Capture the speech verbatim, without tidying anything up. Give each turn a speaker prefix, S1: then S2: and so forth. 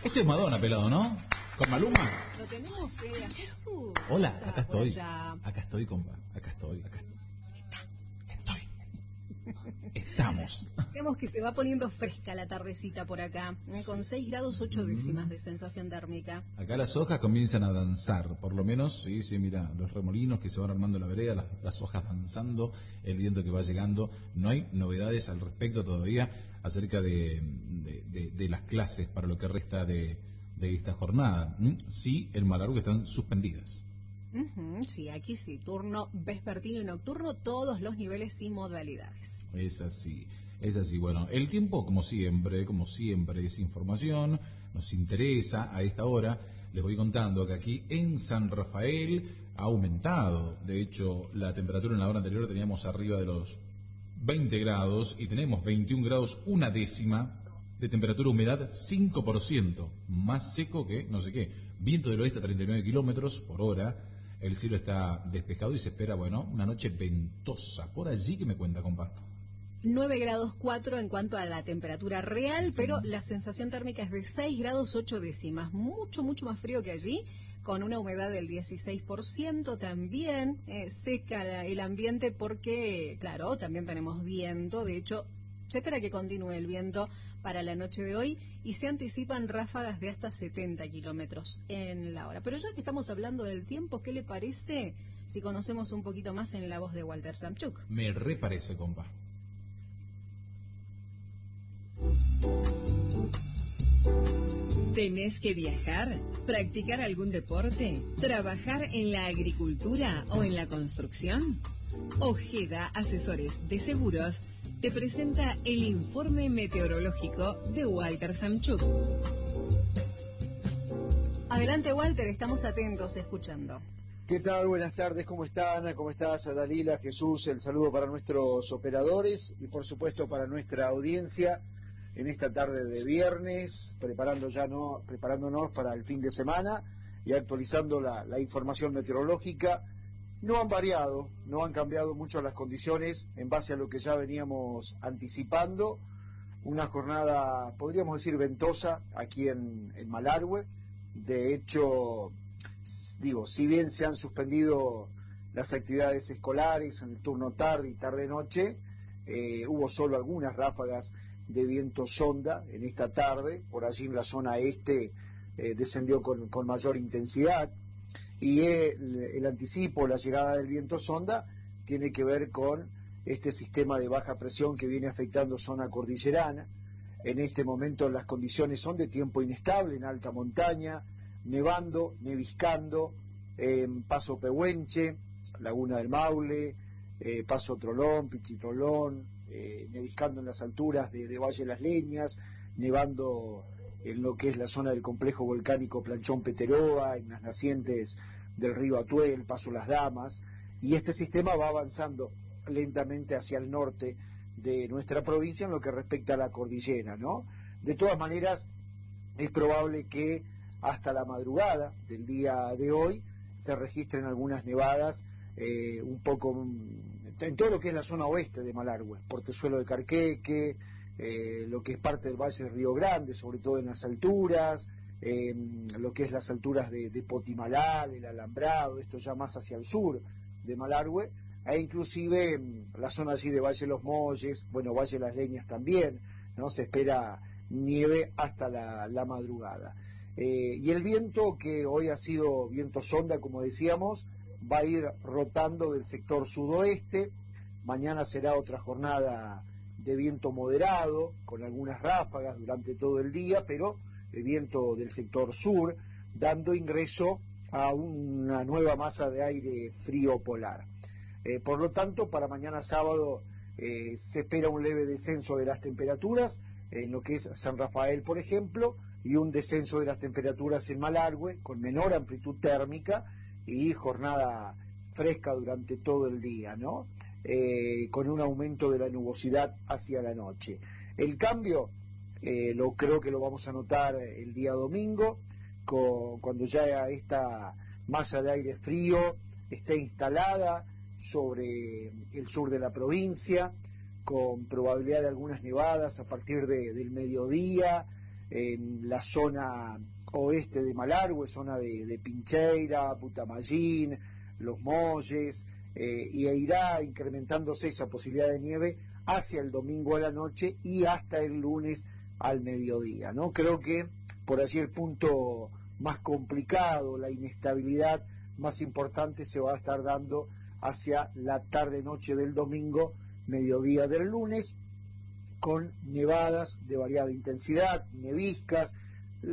S1: Este es Madonna, pelado, ¿no? ¿Con Maluma?
S2: Lo tenemos eh, a Jesús.
S1: Hola,
S2: Está
S1: acá
S2: por
S1: estoy.
S2: allá.
S1: Acá estoy, compa. Acá estoy. Acá estoy. Estamos.
S2: Vemos que se va poniendo fresca la tardecita por acá, eh, con seis grados ocho décimas de sensación térmica.
S1: Acá las hojas comienzan a danzar, por lo menos, sí, sí, mira, los remolinos que se van armando en la vereda, las, las hojas danzando, el viento que va llegando. No hay novedades al respecto todavía acerca de, de, de, de las clases para lo que resta de, de esta jornada. ¿Mm? Sí, en Malargüe están suspendidas.
S2: Uh-huh, sí, aquí sí, turno vespertino y nocturno, todos los niveles y modalidades.
S1: Es así. Es así, bueno, el tiempo como siempre, como siempre es información, nos interesa a esta hora, les voy contando que aquí en San Rafael ha aumentado, de hecho la temperatura en la hora anterior teníamos arriba de los veinte grados y tenemos veintiún grados, una décima de temperatura, humedad cinco por ciento, más seco que no sé qué, viento del oeste a treinta y nueve kilómetros por hora, el cielo está despejado y se espera, bueno, una noche ventosa, por allí que me cuenta, compa.
S2: nueve grados cuatro en cuanto a la temperatura real, pero la sensación térmica es de seis grados ocho décimas, mucho, mucho más frío que allí, con una humedad del dieciséis por ciento, también eh, seca la, el ambiente porque, claro, también tenemos viento, de hecho, se espera que continúe el viento para la noche de hoy y se anticipan ráfagas de hasta setenta kilómetros en la hora. Pero ya que estamos hablando del tiempo, ¿qué le parece si conocemos un poquito más en la voz de Walter Samchuk?
S1: Me reparece, compa.
S3: ¿Tenés que viajar? ¿Practicar algún deporte? ¿Trabajar en la agricultura o en la construcción? Ojeda Asesores de Seguros te presenta el informe meteorológico de Walter Samchuk.
S2: Adelante, Walter, estamos atentos, escuchando.
S4: ¿Qué tal? Buenas tardes, ¿cómo están? ¿Cómo estás, Dalila, Jesús? El saludo para nuestros operadores y por supuesto para nuestra audiencia en esta tarde de viernes, preparando ya no, preparándonos para el fin de semana y actualizando la, la información meteorológica. No han variado, no han cambiado mucho las condiciones en base a lo que ya veníamos anticipando. Una jornada, podríamos decir, ventosa aquí en, en Malargüe. De hecho, digo, si bien se han suspendido las actividades escolares en el turno tarde y tarde-noche, eh, hubo solo algunas ráfagas de viento sonda en esta tarde. Por allí en la zona este eh, descendió con, con mayor intensidad. Y el, el anticipo, la llegada del viento sonda, tiene que ver con este sistema de baja presión que viene afectando zona cordillerana. En este momento las condiciones son de tiempo inestable en alta montaña, nevando, neviscando, en Paso Pehuenche, Laguna del Maule, eh, Paso Trolón, Pichitrolón, eh, neviscando en las alturas de, de Valle de las Leñas, nevando en lo que es la zona del complejo volcánico Planchón Peteroa, en las nacientes del río Atuel, Paso Las Damas, y este sistema va avanzando lentamente hacia el norte de nuestra provincia en lo que respecta a la cordillera, ¿no? De todas maneras, es probable que hasta la madrugada del día de hoy se registren algunas nevadas eh, un poco en todo lo que es la zona oeste de Malargüe, Portezuelo de Carqueque, Eh, lo que es parte del Valle del Río Grande, sobre todo en las alturas, eh, lo que es las alturas de, de Potimalal, el Alambrado, esto ya más hacia el sur de Malargüe, e inclusive eh, la zona allí de Valle de los Molles, bueno, Valle de las Leñas también, ¿no? Se espera nieve hasta la, la madrugada. Eh, y el viento, que hoy ha sido viento sonda, como decíamos, va a ir rotando del sector sudoeste. Mañana será otra jornada de viento moderado, con algunas ráfagas durante todo el día, pero el viento del sector sur, dando ingreso a una nueva masa de aire frío polar. Eh, por lo tanto, para mañana sábado eh, se espera un leve descenso de las temperaturas, en lo que es San Rafael, por ejemplo, y un descenso de las temperaturas en Malargüe, con menor amplitud térmica y jornada fresca durante todo el día, ¿no? Eh, con un aumento de la nubosidad hacia la noche. El cambio eh, lo creo que lo vamos a notar el día domingo, con, cuando ya esta masa de aire frío esté instalada sobre el sur de la provincia, con probabilidad de algunas nevadas a partir de, del mediodía, en la zona oeste de Malargüe, zona de, de Pincheira, Putamallín, Los Molles, eh, y irá incrementándose esa posibilidad de nieve hacia el domingo a la noche y hasta el lunes al mediodía, ¿no? Creo que por allí el punto más complicado, la inestabilidad más importante se va a estar dando hacia la tarde-noche del domingo, mediodía del lunes, con nevadas de variada intensidad, neviscas,